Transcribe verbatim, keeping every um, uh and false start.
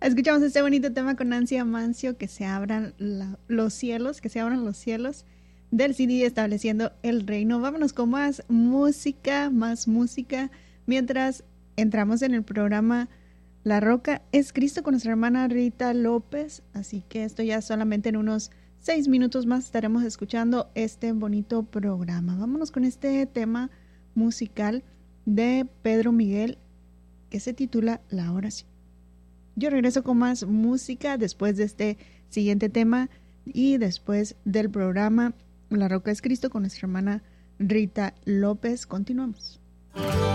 Escuchamos este bonito tema con Nancy Amancio, que se abran la, los cielos, que se abran los cielos del C D Estableciendo el Reino. Vámonos con más música, más música, mientras entramos en el programa La Roca es Cristo con nuestra hermana Rita López. Así que esto ya solamente en unos seis minutos más estaremos escuchando este bonito programa. Vámonos con este tema musical de Pedro Miguel que se titula La Oración. Yo regreso con más música después de este siguiente tema y después del programa La Roca es Cristo con nuestra hermana Rita López. Continuamos.